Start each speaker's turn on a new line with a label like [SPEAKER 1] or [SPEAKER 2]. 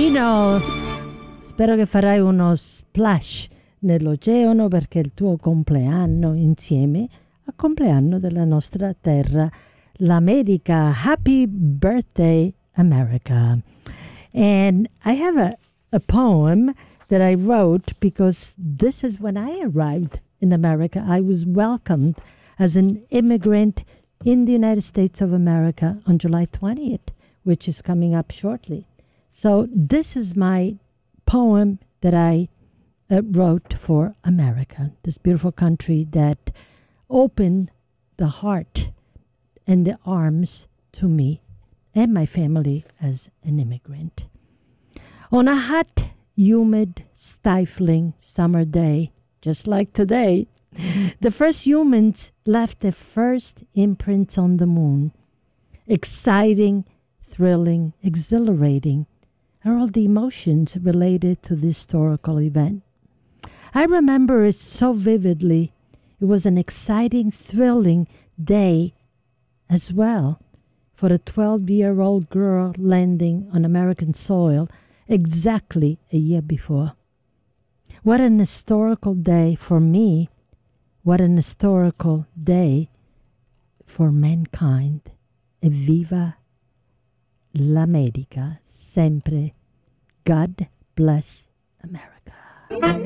[SPEAKER 1] Pino, spero che farai uno splash nell'oceano perché è il tuo compleanno insieme al compleanno della nostra terra, l'America. Happy birthday, America. And I have a poem that I wrote because this is when I arrived in America. I was welcomed as an immigrant in the United States of America on July 20th, which is coming up shortly. So this is my poem that I wrote for America, this beautiful country that opened the heart and the arms to me and my family as an immigrant. On a hot, humid, stifling summer day, just like today, the first humans left their first imprints on the moon. Exciting, thrilling, exhilarating are all the emotions related to this historical event. I remember it so vividly. It was an exciting, thrilling day as well for a 12-year-old girl landing on American soil exactly a year before. What an historical day for me. What an historical day for mankind. Evviva l'America, sempre. God bless America.